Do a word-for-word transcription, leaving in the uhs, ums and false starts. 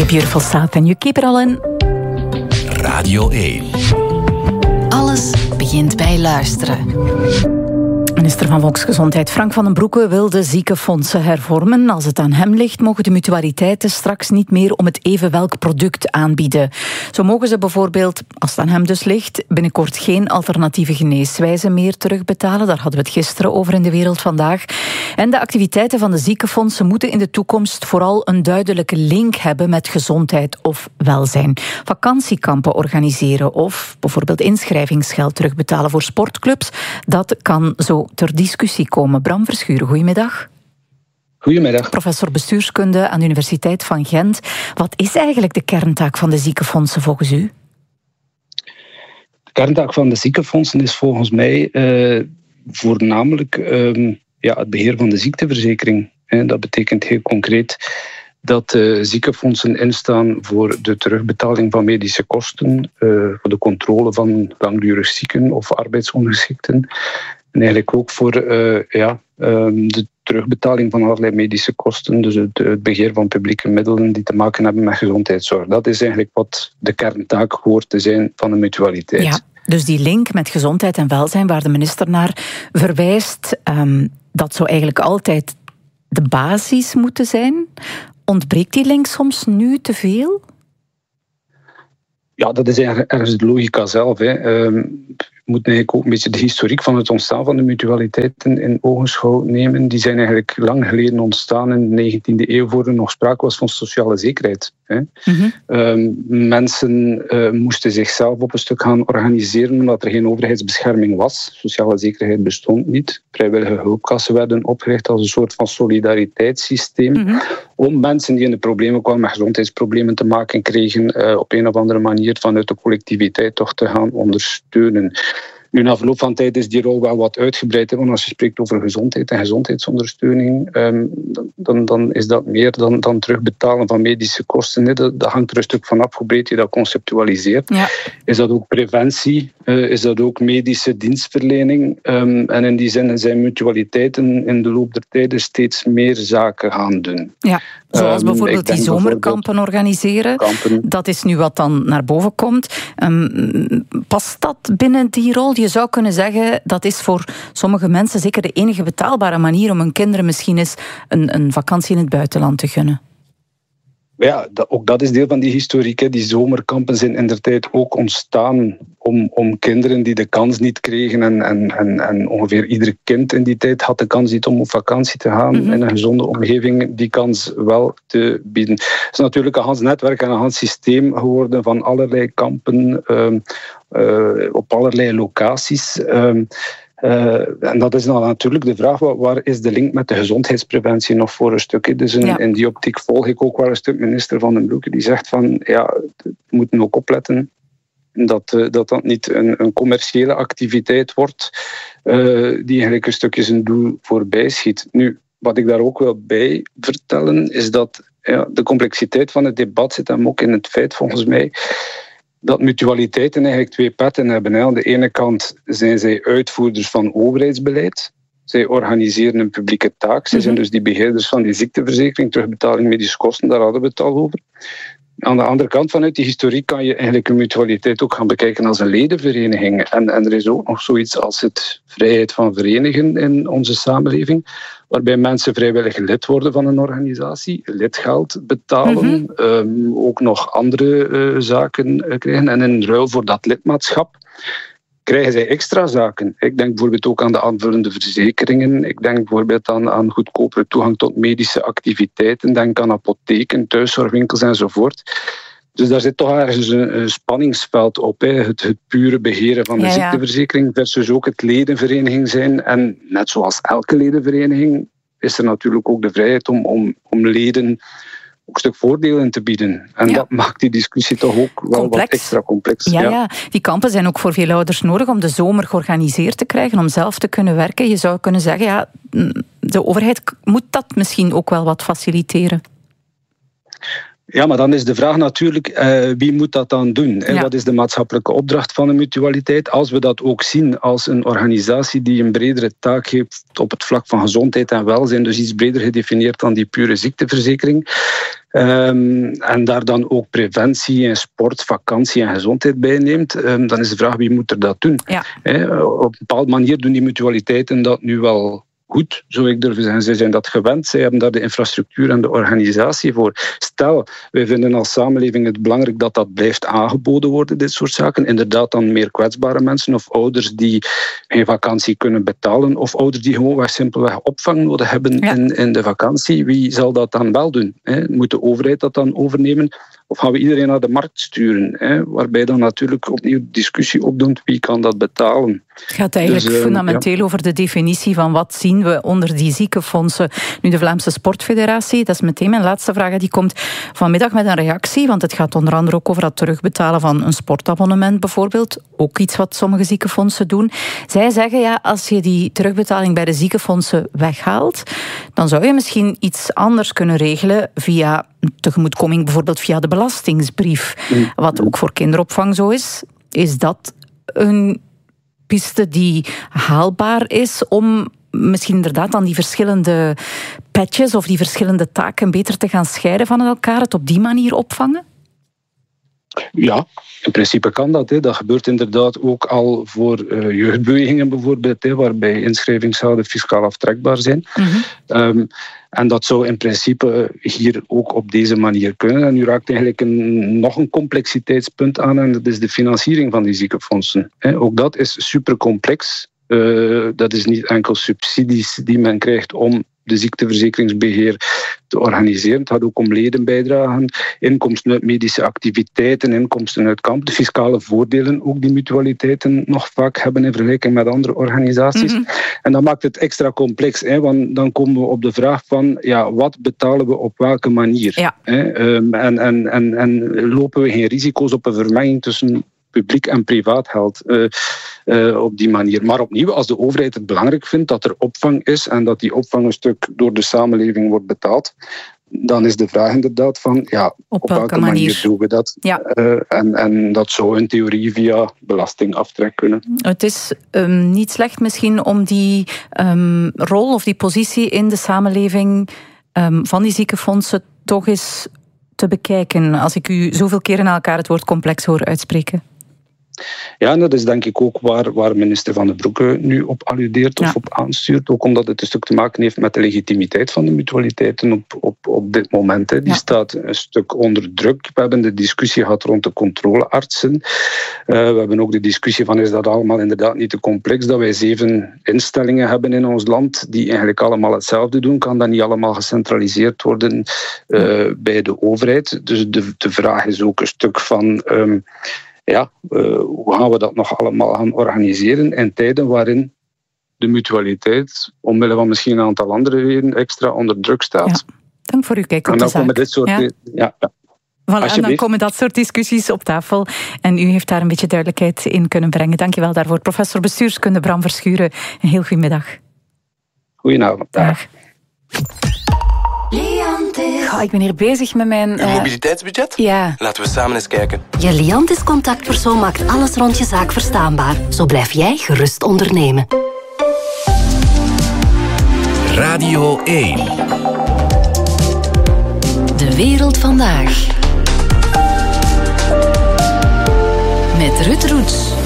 Beautiful South and you keep it all in. Radio één. Alles begint bij luisteren. Minister van Volksgezondheid Frank van den Broeke wil de ziekenfondsen hervormen. Als het aan hem ligt, mogen de mutualiteiten straks niet meer om het even welk product aanbieden. Zo mogen ze bijvoorbeeld, als het aan hem dus ligt, binnenkort geen alternatieve geneeswijzen meer terugbetalen. Daar hadden we het gisteren over in De Wereld Vandaag. En de activiteiten van de ziekenfondsen moeten in de toekomst vooral een duidelijke link hebben met gezondheid of welzijn. Vakantiekampen organiseren of bijvoorbeeld inschrijvingsgeld terugbetalen voor sportclubs, dat kan zo ter discussie komen. Bram Verschuren, goedemiddag. Goedemiddag. Professor bestuurskunde aan de Universiteit van Gent. Wat is eigenlijk de kerntaak van de ziekenfondsen volgens u? De kerntaak van de ziekenfondsen is volgens mij uh, voornamelijk uh, ja, het beheer van de ziekteverzekering. En dat betekent heel concreet dat uh, ziekenfondsen instaan voor de terugbetaling van medische kosten, uh, voor de controle van langdurig zieken of arbeidsongeschikten. En eigenlijk ook voor uh, ja, um, de terugbetaling van allerlei medische kosten, dus het, het beheer van publieke middelen die te maken hebben met gezondheidszorg. Dat is eigenlijk wat de kerntaak hoort te zijn van de mutualiteit. Ja, dus die link met gezondheid en welzijn waar de minister naar verwijst, um, dat zou eigenlijk altijd de basis moeten zijn. Ontbreekt die link soms nu te veel? Ja, dat is eigenlijk ergens de logica zelf. Hè. Um, we moeten eigenlijk ook een beetje de historiek van het ontstaan van de mutualiteiten in ogenschouw nemen. Die zijn eigenlijk lang geleden ontstaan in de negentiende eeuw, voor er nog sprake was van sociale zekerheid. Hè. Mm-hmm. Um, mensen uh, moesten zichzelf op een stuk gaan organiseren omdat er geen overheidsbescherming was. Sociale zekerheid bestond niet. Vrijwillige hulpkassen werden opgericht als een soort van solidariteitssysteem. Mm-hmm. Om mensen die in de problemen kwamen, met gezondheidsproblemen te maken kregen, uh, op een of andere manier vanuit de collectiviteit toch te gaan ondersteunen. Nu, na verloop van tijd is die rol wel wat uitgebreid. Hè, want als je spreekt over gezondheid en gezondheidsondersteuning, um, dan, dan is dat meer dan, dan terugbetalen van medische kosten. Hè. Dat, dat hangt er een stuk van af hoe breed je dat conceptualiseert. Ja. Is dat ook preventie? Uh, is dat ook medische dienstverlening? Um, en in die zin zijn mutualiteiten in de loop der tijden steeds meer zaken gaan doen. Ja, zoals bijvoorbeeld um, die zomerkampen organiseren. Kampen. Dat is nu wat dan naar boven komt. Um, past dat binnen die rol? Je zou kunnen zeggen, dat is voor sommige mensen zeker de enige betaalbare manier om hun kinderen misschien eens een, een vakantie in het buitenland te gunnen. Ja, dat, ook dat is deel van die historiek. Hè. Die zomerkampen zijn inderdaad ook ontstaan om, om kinderen die de kans niet kregen. En, en, en, en ongeveer ieder kind in die tijd had de kans niet om op vakantie te gaan. Mm-hmm. In een gezonde omgeving die kans wel te bieden. Het is natuurlijk een Hans netwerk en een Hans systeem geworden van allerlei kampen uh, uh, op allerlei locaties. Uh, Uh, en dat is dan natuurlijk de vraag, waar is de link met de gezondheidspreventie nog voor een stuk? Dus in, ja. in die optiek volg ik ook wel een stuk minister Van den Broeke, die zegt van, ja, we moeten ook opletten dat uh, dat, dat niet een, een commerciële activiteit wordt, uh, die eigenlijk een stukje zijn doel voorbij schiet. Nu, wat ik daar ook wil bij vertellen, is dat ja, de complexiteit van het debat zit hem ook in het feit, volgens mij, dat mutualiteiten eigenlijk twee petten hebben. Aan de ene kant zijn zij uitvoerders van overheidsbeleid. Zij organiseren een publieke taak. Zij zijn dus die beheerders van die ziekteverzekering, terugbetaling medische kosten, daar hadden we het al over. Aan de andere kant, vanuit die historiek, kan je eigenlijk een mutualiteit ook gaan bekijken als een ledenvereniging. En, en er is ook nog zoiets als het vrijheid van verenigen in onze samenleving, waarbij mensen vrijwillig lid worden van een organisatie, lidgeld betalen, mm-hmm. um, ook nog andere uh, zaken uh, krijgen. En in ruil voor dat lidmaatschap krijgen zij extra zaken. Ik denk bijvoorbeeld ook aan de aanvullende verzekeringen. Ik denk bijvoorbeeld aan, aan goedkopere toegang tot medische activiteiten. Denk aan apotheken, thuiszorgwinkels enzovoort. Dus daar zit toch ergens een, een spanningsveld op. Hè. Het, het pure beheren van de ja, ja. ziekteverzekering versus ook het ledenvereniging zijn. En net zoals elke ledenvereniging is er natuurlijk ook de vrijheid om, om, om leden ook een stuk voordelen te bieden. En ja. dat maakt die discussie toch ook wel complex. Wat extra complex. Ja, ja. ja, die kampen zijn ook voor veel ouders nodig om de zomer georganiseerd te krijgen, om zelf te kunnen werken. Je zou kunnen zeggen, ja, de overheid moet dat misschien ook wel wat faciliteren. Ja, maar dan is de vraag natuurlijk, uh, wie moet dat dan doen? En ja. Wat is de maatschappelijke opdracht van een mutualiteit? Als we dat ook zien als een organisatie die een bredere taak heeft op het vlak van gezondheid en welzijn, dus iets breder gedefinieerd dan die pure ziekteverzekering, Um, en daar dan ook preventie en sport, vakantie en gezondheid bij neemt, um, dan is de vraag wie moet er dat doen. Ja. He, op een bepaalde manier doen die mutualiteiten dat nu wel goed, zou ik durven zeggen. Zij zijn dat gewend, zij hebben daar de infrastructuur en de organisatie voor. Stel, wij vinden als samenleving het belangrijk dat dat blijft aangeboden worden, dit soort zaken. Inderdaad dan meer kwetsbare mensen of ouders die geen vakantie kunnen betalen of ouders die gewoon simpelweg opvang nodig hebben ja. in, in de vakantie. Wie zal dat dan wel doen? Hè? Moet de overheid dat dan overnemen? Of gaan we iedereen naar de markt sturen? Hè? Waarbij dan natuurlijk opnieuw discussie opdoet wie kan dat betalen. Het gaat eigenlijk dus, uh, fundamenteel ja. over de definitie van wat zien we onder die ziekenfondsen. Nu de Vlaamse Sportfederatie, dat is meteen mijn laatste vraag, die komt vanmiddag met een reactie, want het gaat onder andere ook over het terugbetalen van een sportabonnement bijvoorbeeld. Ook iets wat sommige ziekenfondsen doen. Zij zeggen, ja, als je die terugbetaling bij de ziekenfondsen weghaalt, dan zou je misschien iets anders kunnen regelen via tegemoetkoming, bijvoorbeeld via de belastingsbrief. Mm. Wat ook voor kinderopvang zo is. Is dat een piste die haalbaar is om misschien inderdaad dan die verschillende patches of die verschillende taken beter te gaan scheiden van elkaar, het op die manier opvangen? Ja, in principe kan dat. Hè. Dat gebeurt inderdaad ook al voor uh, jeugdbewegingen bijvoorbeeld, hè, waarbij inschrijvingsgelden fiscaal aftrekbaar zijn. Mm-hmm. Um, en dat zou in principe hier ook op deze manier kunnen. En u raakt eigenlijk een, nog een complexiteitspunt aan, en dat is de financiering van die ziekenfondsen. Hè. Ook dat is super complex. Uh, dat is niet enkel subsidies die men krijgt om de ziekteverzekeringsbeheer te organiseren. Het gaat ook om ledenbijdragen, inkomsten uit medische activiteiten, inkomsten uit kamp, de fiscale voordelen ook die mutualiteiten nog vaak hebben in vergelijking met andere organisaties. Mm-hmm. En dat maakt het extra complex, hè, want dan komen we op de vraag van ja, wat betalen we op welke manier? Ja. Hè? Um, en, en, en, en lopen we geen risico's op een vermenging tussen publiek en privaat geld uh, uh, op die manier. Maar opnieuw, als de overheid het belangrijk vindt dat er opvang is en dat die opvang een stuk door de samenleving wordt betaald, dan is de vraag inderdaad van ja, op, op welke, welke manier? manier doen we dat? Ja. Uh, en, en dat zou in theorie via belastingaftrek kunnen. Het is um, niet slecht misschien om die um, rol of die positie in de samenleving um, van die ziekenfondsen toch eens te bekijken, als ik u zoveel keren na elkaar het woord complex hoor uitspreken. Ja, en dat is denk ik ook waar, waar minister Van den Broeke nu op alludeert of ja. op aanstuurt. Ook omdat het een stuk te maken heeft met de legitimiteit van de mutualiteiten op, op, op dit moment. Hè. Die ja. staat een stuk onder druk. We hebben de discussie gehad rond de controleartsen. Uh, we hebben ook de discussie van is dat allemaal inderdaad niet te complex, dat wij zeven instellingen hebben in ons land die eigenlijk allemaal hetzelfde doen. Kan dat niet allemaal gecentraliseerd worden uh, bij de overheid? Dus de, de vraag is ook een stuk van Um, Ja, uh, hoe gaan we dat nog allemaal gaan organiseren in tijden waarin de mutualiteit, omwille van misschien een aantal andere redenen, extra onder druk staat. Ja, dank voor uw kijk op de zaak. En dan komen dit soort... Ja. Ja, ja. Voilà, en dan komen dat soort discussies op tafel. En u heeft daar een beetje duidelijkheid in kunnen brengen. Dank je wel daarvoor. Professor bestuurskunde Bram Verschuren. Een heel goedemiddag. Goedenavond. Dag. Oh, ik ben hier bezig met mijn... Uw uh... mobiliteitsbudget? Ja. Laten we samen eens kijken. Je Liantis contactpersoon maakt alles rond je zaak verstaanbaar. Zo blijf jij gerust ondernemen. Radio één. De wereld vandaag. Met Ruud Roets.